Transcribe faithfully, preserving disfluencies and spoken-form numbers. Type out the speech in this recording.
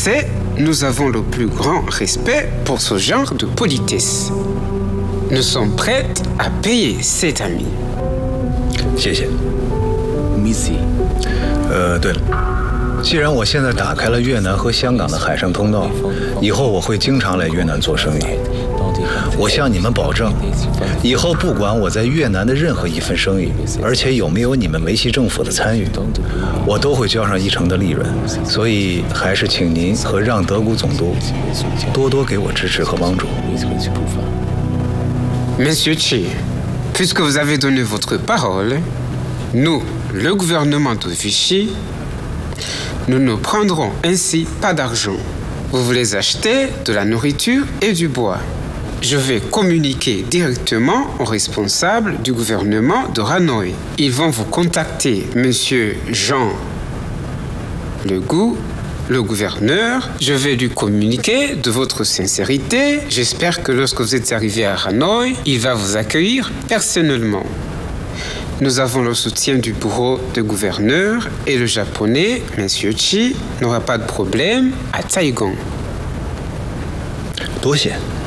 Français, nous avons le plus grand respect pour ce genre de politesse. Nous sommes prêts à payer cet ami. 谢谢。 Missy， 呃，对了，既然我现在打开了越南和香港的海上通道，以后我会经常来越南做生意。我向你们保证，以后不管我在越南的任何一份生意，而且有没有你们梅西政府的参与，我都会交上一成的利润。所以，还是请您和让德谷总督多多给我支持和帮助。 Monsieur Chi, puisque vous avez donné votre parole, nous, le gouvernement de Vichy, nous ne prendrons ainsi pas d'argent. Vous voulez acheter de la nourriture et du bois. Je vais communiquer directement aux responsables du gouvernement de Hanoï. Ils vont vous contacter, monsieur Jean Legout, le gouverneur. Je vais lui communiquer de votre sincérité. J'espère que lorsque vous êtes arrivé à Hanoï, il va vous accueillir personnellement. Nous avons le soutien du bureau de gouverneur et le japonais, monsieur Chi, n'aura pas de problème à Taïgon. 多谢。